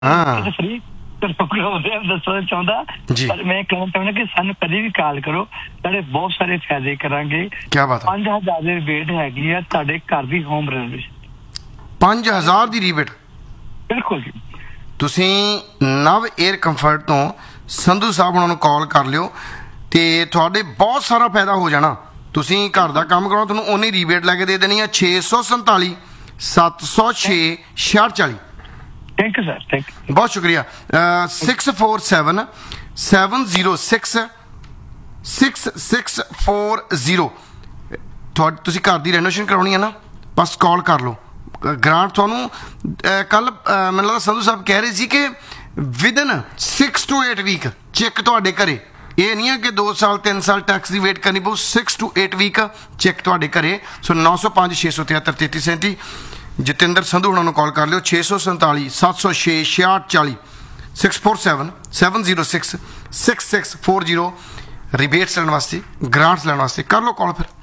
Free ਦੱਸਣਾ ਚਾਹੁੰਦਾ, ਪਰ ਮੈਂ ਕਹਿਣਾ ਚਾਹੁੰਦਾ ਕਿ ਸਾਨੂੰ ਕਦੇ ਵੀ ਕਾਲ ਕਰੋ, ਸਾਡੇ ਬਹੁਤ ਸਾਰੇ ਫਾਇਦੇ ਕਰਾਂਗੇ। ਕੀ ਬਾਤ ਹੈ। 5000 ਦੀ ਰੀਬੇਟ ਹੈਗੀ ਆ ਤੁਹਾਡੇ ਘਰ ਦੀ ਹੋਮ ਰੈਨੋਵੇਸ਼ਨ। 5000 ਦੀ ਰੀਬੇਟ? ਬਿਲਕੁਲ ਜੀ। ਤੁਸੀਂ ਨਵ 에ਅਰ ਕੰਫਰਟ ਤੋਂ ਸੰਧੂ ਸਾਹਿਬ ਉਹਨਾਂ ਨੂੰ ਕਾਲ ਕਰ ਲਿਓ ਤੇ ਤੁਹਾਡੇ ਬਹੁਤ ਸਾਰਾ ਫਾਇਦਾ ਹੋ ਜਾਣਾ। ਤੁਸੀਂ ਘਰ ਦਾ ਕੰਮ ਕਰਾਉਣਾ, ਤੁਹਾਨੂੰ ਉਨੀ ਰੀਬੇਟ ਲੈ ਕੇ ਦੇ ਦੇਣੀ ਆ। 647 706 6640। Thank you sir, thank you, ਬਹੁਤ ਸ਼ੁਕਰੀਆ। 647 706 6640। ਤੁਸੀਂ ਘਰ ਦੀ ਰੈਨੋਵੇਸ਼ਨ ਕਰਾਉਣੀ ਹੈ ਨਾ, ਬਸ ਕਾਲ ਕਰ ਲਓ। ਗ੍ਰਾਂਟ ਤੁਹਾਨੂੰ ਕੱਲ ਮੈਨੂੰ ਲੱਗਦਾ ਸੰਧੂ ਸਾਹਿਬ ਕਹਿ ਰਹੇ ਸੀ ਕਿ ਵਿਦਨ 6 to 8 ਵੀਕ ਚੈੱਕ ਤੁਹਾਡੇ ਘਰੇ। ਇਹ ਨਹੀਂ ਹੈ ਕਿ 2 ਸਾਲ 3 ਸਾਲ ਟੈਕਸ ਦੀ ਵੇਟ ਕਰਨੀ ਪਊ। 6 to 8 ਵੀਕ ਚੈੱਕ ਤੁਹਾਡੇ ਘਰੇ। ਸੋ 905 673 3337 ਜਤਿੰਦਰ ਸੰਧੂ ਉਹਨਾਂ ਨੂੰ ਕਾਲ ਕਰ ਲਿਓ। 647 706 6640 647 706 6640 ਰਿਬੇਟਸ ਲੈਣ ਵਾਸਤੇ, ਗ੍ਰਾਂਟਸ ਲੈਣ ਵਾਸਤੇ ਕਰ ਲਓ ਕਾਲ ਫਿਰ।